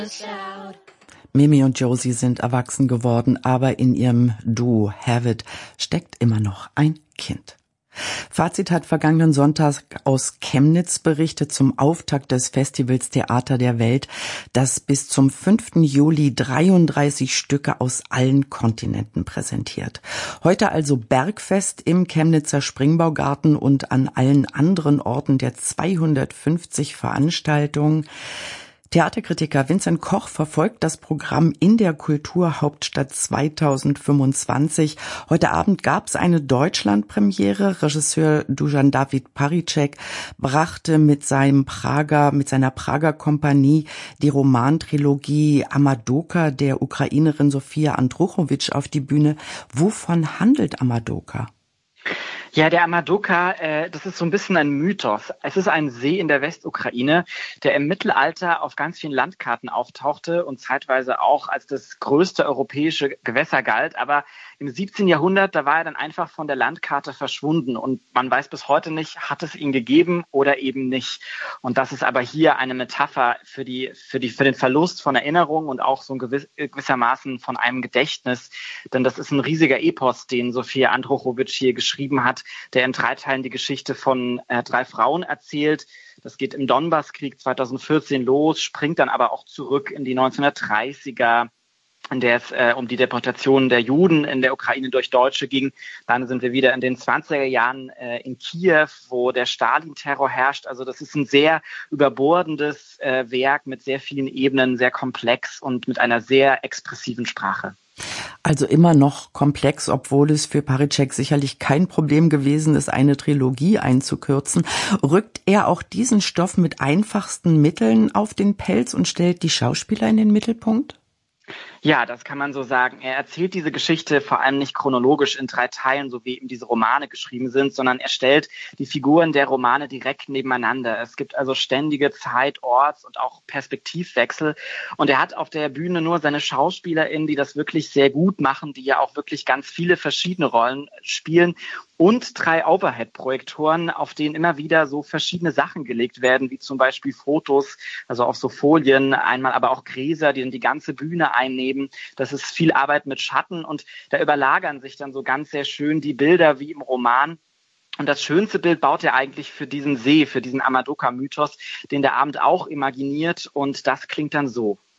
Mimi und Josie sind erwachsen geworden, aber in ihrem Duo Have It steckt immer noch ein Kind. Fazit hat vergangenen Sonntag aus Chemnitz berichtet zum Auftakt des Festivals Theater der Welt, das bis zum 5. Juli 33 Stücke aus allen Kontinenten präsentiert. Heute also Bergfest im Chemnitzer Springbaugarten und an allen anderen Orten der 250 Veranstaltungen. Theaterkritiker Vincent Koch verfolgt das Programm in der Kulturhauptstadt 2025. Heute Abend gab es eine Deutschlandpremiere. Regisseur Dusan David Paříček brachte mit seiner Prager Kompanie die Romantrilogie Amadoka der Ukrainerin Sofia Andruchowitsch auf die Bühne. Wovon handelt Amadoka? Ja, der Amadoka, das ist so ein bisschen ein Mythos. Es ist ein See in der Westukraine, der im Mittelalter auf ganz vielen Landkarten auftauchte und zeitweise auch als das größte europäische Gewässer galt. Aber im 17. Jahrhundert, da war er dann einfach von der Landkarte verschwunden und man weiß bis heute nicht, hat es ihn gegeben oder eben nicht. Und das ist aber hier eine Metapher für den Verlust von Erinnerung und auch so gewissermaßen von einem Gedächtnis. Denn das ist ein riesiger Epos, den Sofia Andruchowitsch hier geschrieben hat, der in 3 Teilen die Geschichte von 3 Frauen erzählt. Das geht im Donbasskrieg 2014 los, springt dann aber auch zurück in die 1930er, in der es um die Deportation der Juden in der Ukraine durch Deutsche ging. Dann sind wir wieder in den 20er Jahren in Kiew, wo der Stalin-Terror herrscht. Also das ist ein sehr überbordendes Werk mit sehr vielen Ebenen, sehr komplex und mit einer sehr expressiven Sprache. Also immer noch komplex, obwohl es für Paříček sicherlich kein Problem gewesen ist, eine Trilogie einzukürzen. Rückt er auch diesen Stoff mit einfachsten Mitteln auf den Pelz und stellt die Schauspieler in den Mittelpunkt? Ja, das kann man so sagen. Er erzählt diese Geschichte vor allem nicht chronologisch in 3 Teilen, so wie eben diese Romane geschrieben sind, sondern er stellt die Figuren der Romane direkt nebeneinander. Es gibt also ständige Zeit-, Orts- und auch Perspektivwechsel. Und er hat auf der Bühne nur seine SchauspielerInnen, die das wirklich sehr gut machen, die ja auch wirklich ganz viele verschiedene Rollen spielen. Und 3 Overhead-Projektoren, auf denen immer wieder so verschiedene Sachen gelegt werden, wie zum Beispiel Fotos, also auf so Folien, einmal aber auch Gräser, die dann die ganze Bühne einnehmen. Das ist viel Arbeit mit Schatten und da überlagern sich dann so ganz sehr schön die Bilder wie im Roman. Und das schönste Bild baut er eigentlich für diesen See, für diesen Amadoka-Mythos, den der Abend auch imaginiert und das klingt dann so.